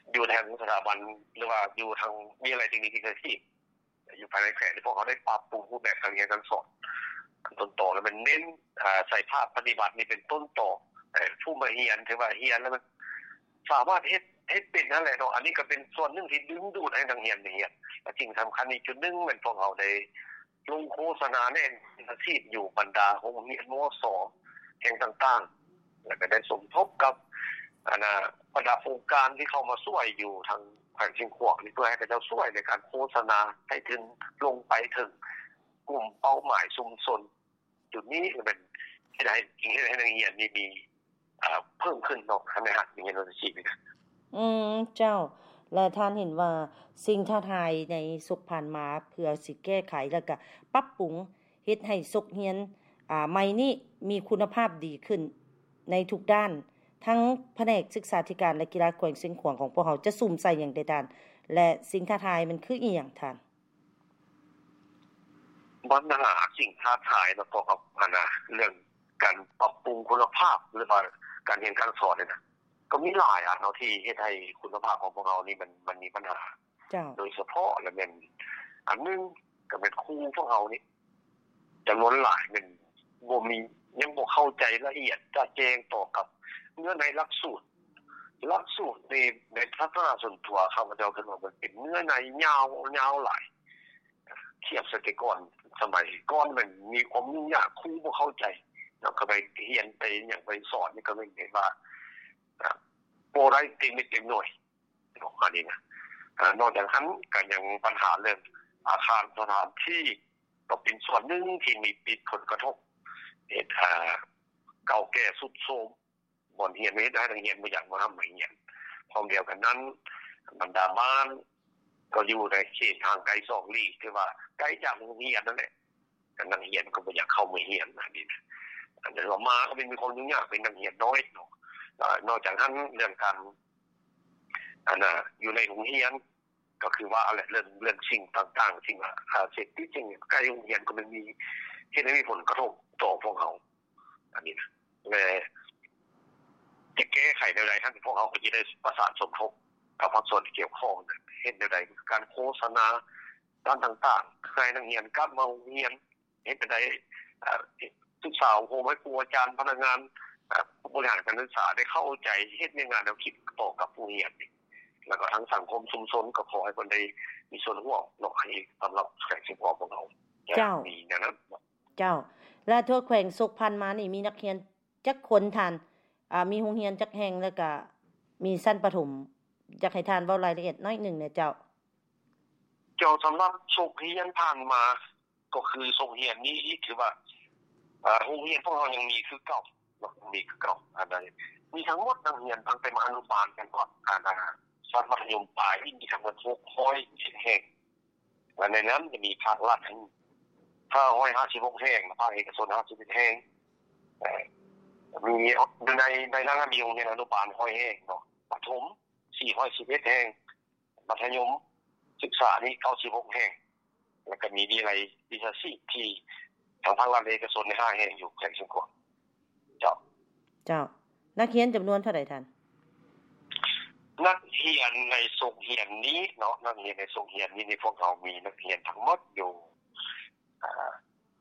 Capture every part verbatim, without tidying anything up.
อยู่ทางสถาบันหรือว่าอยู่ทางมีอะไรที่มีที่ที่อยู่ภายในแขวงที่พวกเขาได้ปรับปรุงรูปแบบการเรียนการสอนต้นโตแล้วมันเน้นอ่าใส่ภาพปฏิบัตินี่เป็นต้นโตเอ่อผู้มาเรียนถือว่าเรียนแล้วมันสามารถเฮ็ดเฮ็ดเป็นนั่นแหละเนาะอันนี้ก็เป็นส่วนหนึ่งที่ดึงดูดให้นักเรียนเรียนและสิ่งสำคัญอีกจุดนึงเหมือนพวกเราได้ลงโฆษณาแน่นอาชีพอยู่บรรดาโรงเรียนม.สอง แห่งต่างๆแล้วก็ได้สมทบกับอันน่ะบรรดาโครงการที่เข้ามาช่วยอยู่ทางแขวงเชียงขวางนี่เพื่อให้เขาเจ้าช่วยในการโฆษณาให้ถึงลงไปถึงกลุ่มเป้าหมายชุมชนจุดนี้เป็นให้ได้ให้ให้นักเรียนนี่มีอ่าเพิ่มขึ้นเนาะใช่มั้ยฮะอย่างเงี้ยเราจะคิดนะอืมเจ้าและท่านเห็นว่าสิ่งท้าทายในสุขผ่านมาเพื่อสิแก้ไขแล้วก็ปรับปรุงเฮ็ดให้สุขเรียนอ่าใหม่นี้มีคุณภาพดีขึ้นในทุกด้านทั้งแผนกศึกษาธิการและกีฬาแขวงเชียงขวางของพวกเราจะสุ่มใส่อย่างใดด้านและสิ่งท้าทายมันคืออีหยังท่านปัญหาสิ่งท้าทายแล้วก็กับอันน่ะเรื่องการปรับปรุงคุณภาพหรือว่าการเรียนการสอนเนี่ยนะก็มีหลายอันเนาะที่เฮ็ดให้คุณภาพของพวกเรานี่มันมันมีปัญหาเจ้าโดยเฉพาะแล้วแม่นอันนึงก็เป็นครูพวกเรานี่จำนวนหลายมันบ่มียังบ่เข้าใจละเอียดจะแจ้งต่อกับเนื้อในหลักสูตรหลักสูตรในในทัศนส่วนตัวข้าพเจ้าคิดว่ามันเป็นเนื้อในยาวยาวหลายเทียบสมัยก่อนสมัยก่อนมันมีความยุ่งยากครูบ่เข้าใจแล้วก็ไปเรียนไปหยังไปสอนนี่ก็ไม่ได้ว่าบ่ได้เต็มเต็มหน่วยออกมานี่นะอ่านอกจากนั้นก็ยังปัญหาเรื่องอาคารสถานที่ก็เป็นส่วนหนึ่งที่มีปิดผลกระทบเฮ็ดอ่าเก่าแก่ทรุดโทรมบ่อนเรียนไม่ได้นักเรียนบ่อยากมาทำาเรียนพร้อมเดียวกันนั้นบรรดาบ้านก็อยู่ในเขตทางไกลสองลี้คือว่าไกลจากโรงเรียนนั่นแหละแต่นักเรียนก็บ่อยากเข้ามาเรียนอันนี้นะอันนี้ว่ามาก็เป็นคนยุ่งยากเป็นนักเรียนน้อยเนาะนอกจากนั้นเรื่องการอันน่ะอยู่ในโรงเรียนก็คือว่าอะไรเรื่องเรื่องสิ่งต่างๆสิ่งอ่าเสพติดสิ่งใกล้โรงเรียนก็มันมีเฮ็ดให้มีผลกระทบต่อพวกเราอันนี้นะและจะแก้ไขแนวใดทั้งพวกเราก็จะได้ประสานสมทบกับภาคส่วนที่เกี่ยวข้องเฮ็ดแนวใดการโฆษณาด้านต่างๆให้นักเรียนกลับมาโรงเรียนเฮ็ดได้อ่าศึกษาโฮมให้ครูอาจารย์พนักงานผู้บริหารการศึกษาได้เข้าใจเฮ็ดในงานแนวคิดต่อกับผู้เรียนแล้วก็ทั้งสังคมชุมชนก็ขอให้เพิ่นได้มีส่วนร่วมเนาะให้สำหรับแขวงสิงห์ของพวกเราเจ้ามีอย่างนั้นเจ้าและทั่วแขวงสุขพันธ์มานี่มีนักเรียนจักคนท่านอ่ามีโรงเรียนจักแห่งแล้วก็มีชั้นประถมอยากให้ท่านเว้ารายละเอียดน้อยหนึ่งเนี่ยเจ้าเจ้าสำหรับโรงเรียนผ่านมาก็คือโรงเรียนนี้ถือว่าอ่าโรงเรียนพวกเรายังมีคือเก่าเนาะมีคือเก่าอันใดมีทั้งหมดนักเรียนตั้งแต่อนุบาลกันก่อนอ่าชั้นมัธยมปลายมีทั้งหมดหกร้อยแห่งและในนั้นจะมีภาครัฐทั้งห้าร้อยห้าสิบหกแห่งภาคเอกชนห้าสิบเอ็ดแห่งเอ่อมีในในนั้นมีโรงเรียนอนุบาลหนึ่งร้อยแห่งเนาะประถมสี่ร้อยสิบเอ็ดแห่งมัธยมศึกษานี่เก้าสิบหกแห่งแล้วก็มีวิทยาลัยวิชาชีพที่ทางภาครัฐเอกชนในห้าแห่งอยู่แขวงเชียงขวางเจ้าเจ้านักเรียนจำนวนเท่าใดท่านนักเรียนในโรงเรียนนี้เนาะนักเรียนในโรงเรียนนี้ในพวกเรามีนักเรียนทั้งหมดอยู่อ่า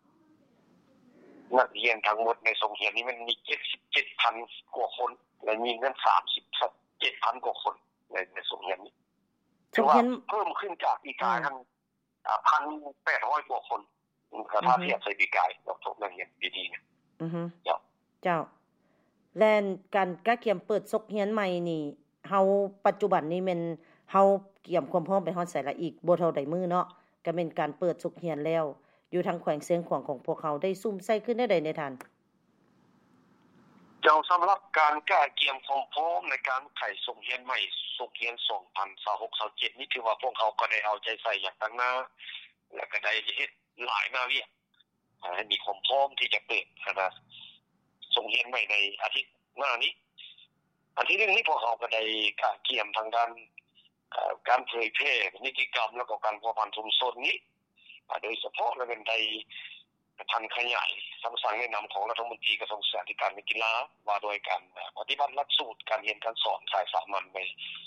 นักเรียนทั้งหมดในโรงเรียนนี้มันมีเจ็ดสิบเจ็ดพันกว่าคนและมีเงินสามสิบเจ็ดพันกว่าคนในในโรงเรียนนี้ถือว่าเพิ่มขึ้นจากปีกายทั้งอ่า หนึ่งพันแปดร้อย กว่าคนถ้าเทียบใส่ปีกายกับนักเรียนปีนี้เนี่ยอือฮึเจ้าเจ้าแล่นการกะเกียมเปิดโรงเรียนใหม่นี่เฮาปัจจุบันนี้แม่นเฮาเตรียมความพร้อมไปฮอดไสละอีกบ่เท่าใดมื้อเนาะก็แม่นการเปิดโรงเรียนแล้วอยู่ทางแขวงเชียงขวางของพวกเขาได้ซุ่มใส่ขึ้นได้ใดในท่านเจ้าสำหรับการกะเกียมความพร้อมในการไขโรงเรียนใหม่โรงเรียนสองพันยี่สิบหก ยี่สิบเจ็ดนี่ถือว่าพวกเขาก็ได้เอาใจใส่อย่างตั้งหน้าแล้วก็ได้เฮ็ดหลายมาเวียให้มีความพร้อมที่จะเปิดนะโรงเรียนใหม่ในอาทิตย์หน้านี้อันที่หนึ่งนี่พวกเขาก็ได้กะเกียมทางด้านเอ่อการเผยแพร่นิติกรรมแล้วก็การพัวพันชุมชนนี้โดยเฉพาะและเป็นได้ทันขยายคำสั่งแนะนําของรัฐมนตรีกระทรวงศึกษาธิการและกีฬาว่าโดยการปฏิบัติหลักสูตรการเรียนการสอนสายสามัญใน